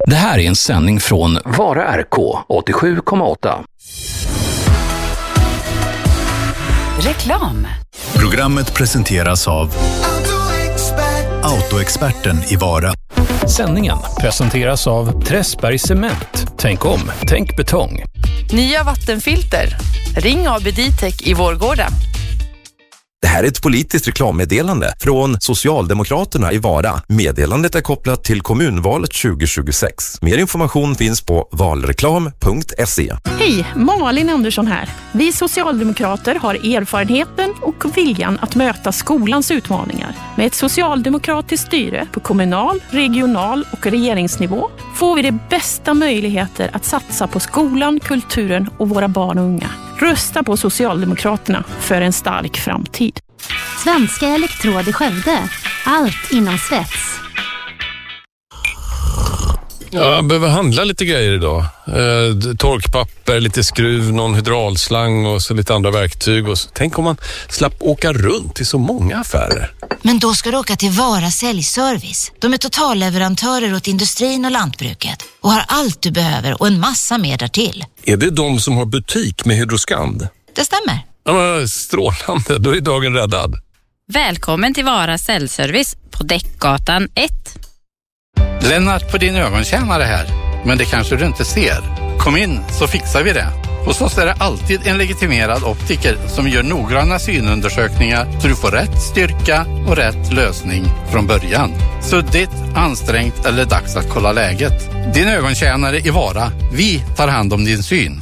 Det här är en sändning från Vara RK 87,8. Reklam. Programmet presenteras av Autoexperten i Vara. Sändningen presenteras av Träsberg Cement. Tänk om, tänk betong. Nya vattenfilter. Ring AB Ditec i Vårgårda. Det här är ett politiskt reklammeddelande från Socialdemokraterna i Vara. Meddelandet är kopplat till kommunvalet 2026. Mer information finns på valreklam.se. Hej, Malin Andersson här. Vi socialdemokrater har erfarenheten och viljan att möta skolans utmaningar. Med ett socialdemokratiskt styre på kommunal, regional och regeringsnivå får vi de bästa möjligheter att satsa på skolan, kulturen och våra barn och unga. Rösta på Socialdemokraterna för en stark framtid. Svenska Elektrod i Skövde. Allt inom svets. Jag behöver handla lite grejer idag. Torkpapper, lite skruv, någon hydraulslang och så lite andra verktyg. Och så. Tänk om man slapp åka runt till så många affärer. Men då ska du åka till Vara säljservice. De är totalleverantörer åt industrin och lantbruket och har allt du behöver och en massa mer därtill. Är det de som har butik med Hydroskand? Det stämmer. Ja, men strålande, då är dagen räddad. Välkommen till Vara säljservice på Däckgatan 1. Lennart på din ögontjänare här, men det kanske du inte ser. Kom in så fixar vi det. Hos oss är det alltid en legitimerad optiker som gör noggranna synundersökningar så du får rätt styrka och rätt lösning från början. Suddigt, ansträngt eller dags att kolla läget. Din ögontjänare i Vara. Vi tar hand om din syn.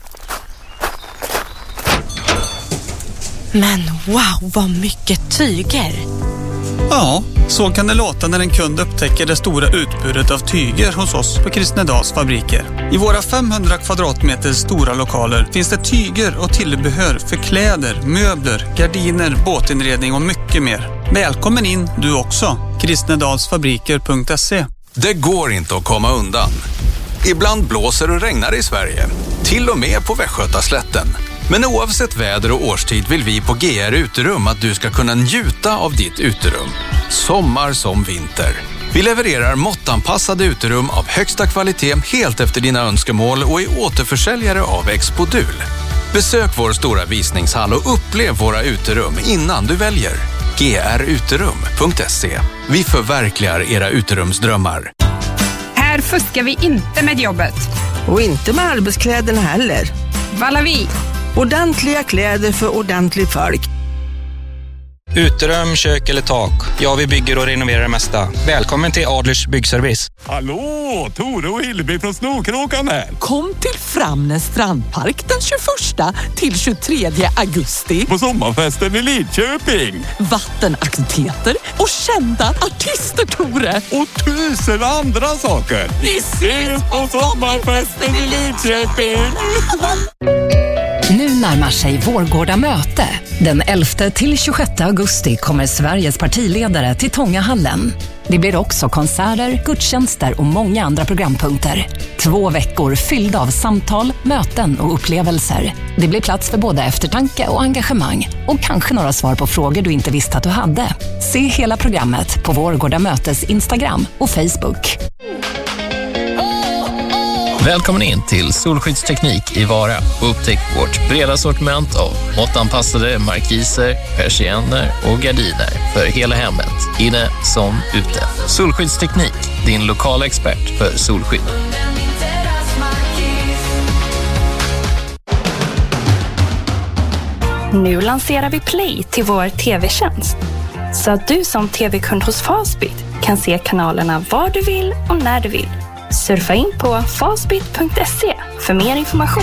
Men wow, vad mycket tyger. Ja, så kan det låta när en kund upptäcker det stora utbudet av tyger hos oss på Kristnedals fabriker. I våra 500 kvadratmeter stora lokaler finns det tyger och tillbehör för kläder, möbler, gardiner, båtinredning och mycket mer. Välkommen in du också. Kristnedalsfabriker.se. Det går inte att komma undan. Ibland blåser och regnar i Sverige. Till och med på Västgötaslätten. Men oavsett väder och årstid vill vi på GR Uterum att du ska kunna njuta av ditt uterum. Sommar som vinter. Vi levererar måttanpassade uterum av högsta kvalitet helt efter dina önskemål och är återförsäljare av Expodul. Besök vår stora visningshall och upplev våra uterum innan du väljer. gruterum.se. Vi förverkligar era uterumsdrömmar. Här fuskar vi inte med jobbet. Och inte med arbetskläderna heller. Valavi. Ordentliga kläder för ordentligt folk. Uterum, kök eller tak. Ja, vi bygger och renoverar det mesta. Välkommen till Adlers byggservice. Hallå, Tore och Hillevi från Snokråkan här. Kom till Framnäs strandpark den 21 till 23 augusti. På sommarfesten i Lidköping. Vattenaktiviteter och kända artister, Tore. Och 1000 andra saker. Vi ses på sommarfesten i Lidköping. Nu närmar sig Vårgårda möte. Den 11 till 26 augusti kommer Sveriges partiledare till Tångahallen. Det blir också konserter, gudstjänster och många andra programpunkter. 2 veckor fyllda av samtal, möten och upplevelser. Det blir plats för både eftertanke och engagemang. Och kanske några svar på frågor du inte visste att du hade. Se hela programmet på Vårgårda mötes Instagram och Facebook. Välkommen in till Solskyddsteknik i Vara och upptäck vårt breda sortiment av måttanpassade markiser, persienner och gardiner för hela hemmet, inne som ute. Solskyddsteknik, din lokala expert för solskydd. Nu lanserar vi Play till vår tv-tjänst. Så att du som tv-kund hos Fastbit kan se kanalerna var du vill och när du vill. Surfa in på fastbit.se för mer information.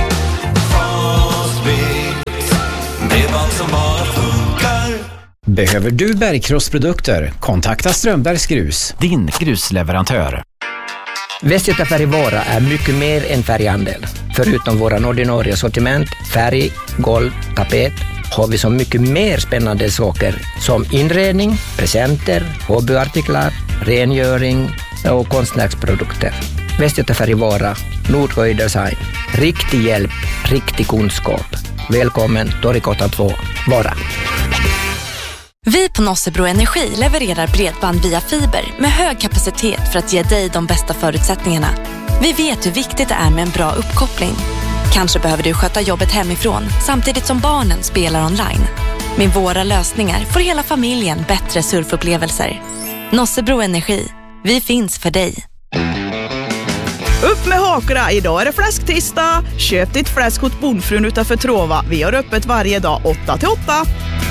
Behöver du bergkrossprodukter? Kontakta Strömbergs Grus, din grusleverantör. Västgöta Vara är mycket mer än färghandel. Förutom våran ordinarie sortiment, färg, golv, tapet, har vi så mycket mer spännande saker som inredning, presenter, hobbyartiklar, rengöring och konstnärsprodukter. Västgöta Vara, Nordsjö Design. Riktig hjälp, riktig kunskap. Välkommen Torgatan 2, Vara. Vi på Nossebro Energi levererar bredband via fiber med hög kapacitet för att ge dig de bästa förutsättningarna. Vi vet hur viktigt det är med en bra uppkoppling. Kanske behöver du sköta jobbet hemifrån samtidigt som barnen spelar online. Med våra lösningar får hela familjen bättre surfupplevelser. Nossebro Energi. Vi finns för dig. Upp med hakorna, idag är det fläsktisdag. Köp ditt fläsk hos Bondfrun utanför Trova. Vi har öppet varje dag 8-8.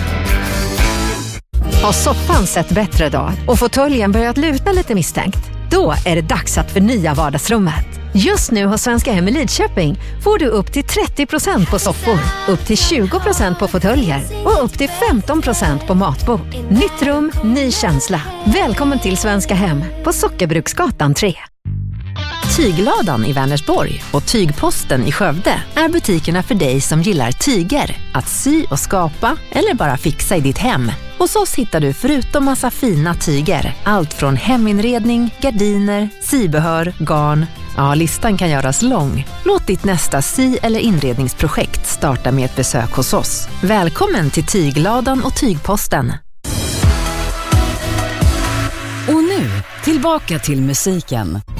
Har soffan sett bättre dag och fåtöljen börjat luta lite misstänkt? Då är det dags att förnya vardagsrummet. Just nu har Svenska Hem i Lidköping får du upp till 30% på soffor, upp till 20% på fåtöljer och upp till 15% på matbord. Nytt rum, ny känsla. Välkommen till Svenska Hem på Sockerbruksgatan 3. Tygladan i Vänersborg och Tygposten i Skövde är butikerna för dig som gillar tyger, att sy och skapa eller bara fixa i ditt hem. Hos oss hittar du förutom massa fina tyger, allt från heminredning, gardiner, sybehör, garn. Ja, listan kan göras lång. Låt ditt nästa sy- eller inredningsprojekt starta med ett besök hos oss. Välkommen till Tygladan och Tygposten. Och nu, tillbaka till musiken.